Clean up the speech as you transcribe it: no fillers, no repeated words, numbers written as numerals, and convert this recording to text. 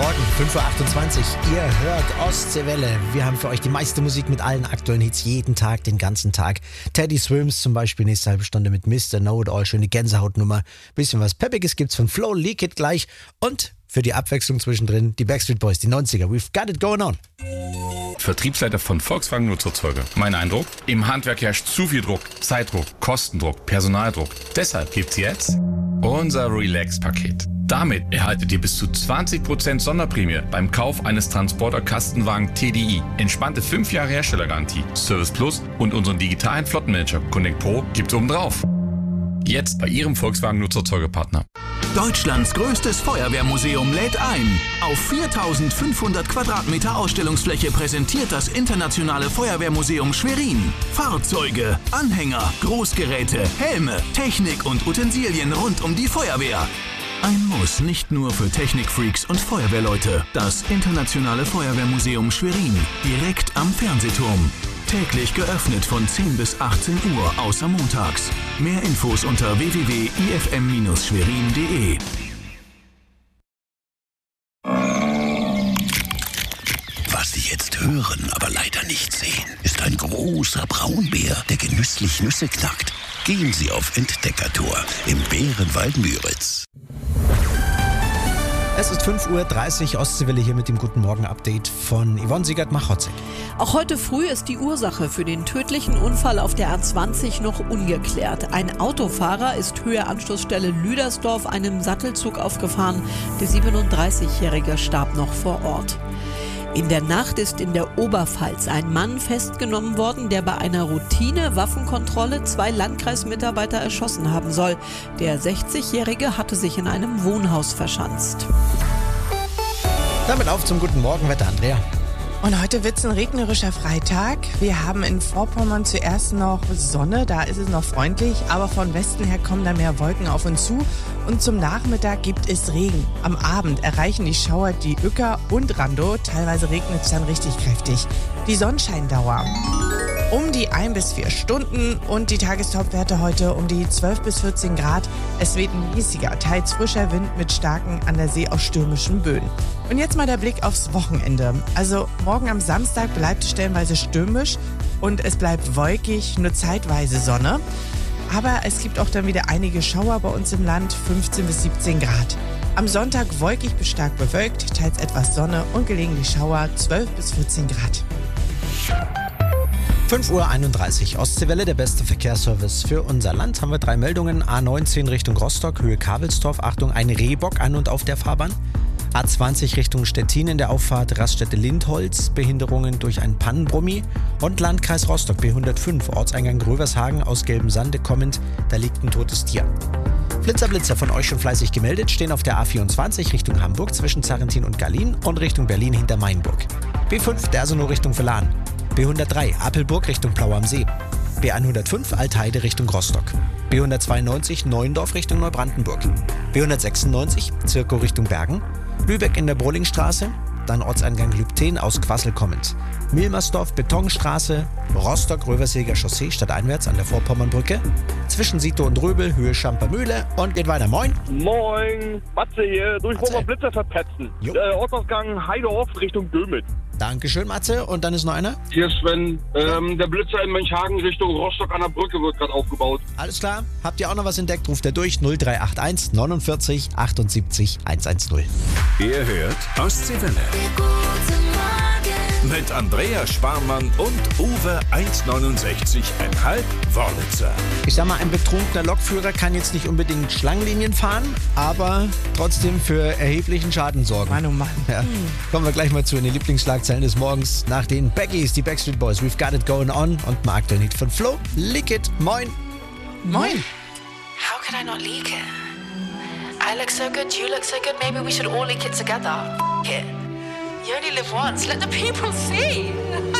Morgen, 5.28 Uhr. Ihr hört Ostseewelle. Wir haben für euch die meiste Musik mit allen aktuellen Hits jeden Tag, den ganzen Tag. Teddy Swims zum Beispiel nächste halbe Stunde mit Mr. Know-It-All, schöne Gänsehautnummer. Bisschen was Peppiges gibt's von Flo, Leak It gleich. Und für die Abwechslung zwischendrin die Backstreet Boys, die 90er. We've got it going on. Vertriebsleiter von Volkswagen Nutzerzeuge. Mein Eindruck? Im Handwerk herrscht zu viel Druck, Zeitdruck, Kostendruck, Personaldruck. Deshalb gibt's jetzt unser Relax-Paket. Damit erhaltet ihr bis zu 20% Sonderprämie beim Kauf eines Transporter-Kastenwagen TDI. Entspannte 5 Jahre Herstellergarantie, Service Plus und unseren digitalen Flottenmanager Connect Pro gibt's obendrauf. Jetzt bei Ihrem Volkswagen Nutzerzeugepartner. Deutschlands größtes Feuerwehrmuseum lädt ein. Auf 4500 Quadratmeter Ausstellungsfläche präsentiert das Internationale Feuerwehrmuseum Schwerin Fahrzeuge, Anhänger, Großgeräte, Helme, Technik und Utensilien rund um die Feuerwehr. Ein Muss nicht nur für Technikfreaks und Feuerwehrleute. Das Internationale Feuerwehrmuseum Schwerin, direkt am Fernsehturm. Täglich geöffnet von 10 bis 18 Uhr, außer montags. Mehr Infos unter www.ifm-schwerin.de. Was Sie jetzt hören, aber leider nicht sehen, ist ein großer Braunbär, der genüsslich Nüsse knackt. Gehen Sie auf Entdeckertour im Bärenwald Müritz. Es ist 5.30 Uhr, Ostseewelle hier mit dem Guten Morgen-Update von Yvonne Siegert-Machotzek. Auch heute früh ist die Ursache für den tödlichen Unfall auf der A20 noch ungeklärt. Ein Autofahrer ist Höhe Anschlussstelle Lüdersdorf einem Sattelzug aufgefahren. Der 37-Jährige starb noch vor Ort. In der Nacht ist in der Oberpfalz ein Mann festgenommen worden, der bei einer Routine-Waffenkontrolle 2 Landkreismitarbeiter erschossen haben soll. Der 60-Jährige hatte sich in einem Wohnhaus verschanzt. Damit auf zum Guten Morgenwetter, Andrea. Und heute wird es ein regnerischer Freitag. Wir haben in Vorpommern zuerst noch Sonne, da ist es noch freundlich, aber von Westen her kommen da mehr Wolken auf uns zu. Und zum Nachmittag gibt es Regen. Am Abend erreichen die Schauer die Uecker und Randow. Teilweise regnet es dann richtig kräftig. Die Sonnenscheindauer um die 1 bis 4 Stunden und die Tagestopwerte heute um die 12 bis 14 Grad. Es weht ein mäßiger, teils frischer Wind mit starken, an der See auch stürmischen Böen. Und jetzt mal der Blick aufs Wochenende. Also morgen am Samstag bleibt es stellenweise stürmisch und es bleibt wolkig, nur zeitweise Sonne. Aber es gibt auch dann wieder einige Schauer bei uns im Land, 15 bis 17 Grad. Am Sonntag wolkig bis stark bewölkt, teils etwas Sonne und gelegentlich Schauer, 12 bis 14 Grad. 5.31 Uhr, Ostseewelle, der beste Verkehrsservice für unser Land. Haben wir 3 Meldungen. A19 Richtung Rostock, Höhe Kabelsdorf. Achtung, ein Rehbock an und auf der Fahrbahn. A20 Richtung Stettin in der Auffahrt Raststätte Lindholz, Behinderungen durch ein Pannenbrummi. Und Landkreis Rostock, B105, Ortseingang Grövershagen aus Gelbem Sande kommend, da liegt ein totes Tier. Blitzer von euch schon fleißig gemeldet, stehen auf der A24 Richtung Hamburg zwischen Zarrentin und Gallien und Richtung Berlin hinter Mainburg. B5 Dersenow Richtung Verlan. B103 Apelburg Richtung Plau am See. B105 Altheide Richtung Rostock. B192 Neuendorf Richtung Neubrandenburg. B196 Zirkow Richtung Bergen. Lübeck in der Brohlingstraße. Dann Ortseingang Lübten aus Quassel kommend. Milmersdorf Betonstraße. Rostock-Röverseger Chaussee stadteinwärts an der Vorpommernbrücke. Zwischen Sito und Röbel, Höhe Schampermühle und geht weiter. Moin. Moin, Matze hier. Du, ich wollte mal Blitzer verpetzen. Ortsausgang Heidorf Richtung Dömitz. Dankeschön, Matze. Und dann ist noch einer. Hier ist Sven. Der Blitzer in Mönchhagen Richtung Rostock an der Brücke wird gerade aufgebaut. Alles klar. Habt ihr auch noch was entdeckt? Ruft er durch 0381 49 78 110. Ihr hört Ostseewelle. Mit Andrea Sparmann und Uwe 1,69,5 Wörlitzer. Ich sag mal, ein betrunkener Lokführer kann jetzt nicht unbedingt Schlangenlinien fahren, aber trotzdem für erheblichen Schaden sorgen. Mann, oh Mann. Ja. Kommen wir gleich mal zu den Lieblingsschlagzeilen des Morgens nach den Baggies, die Backstreet Boys. We've got it going on und mal aktuell Lied von Flo. Lick it. Moin. Moin. How could I not leak it? I look so good, you look so good, maybe we should all leak it together. F it. You only live once, let the people see.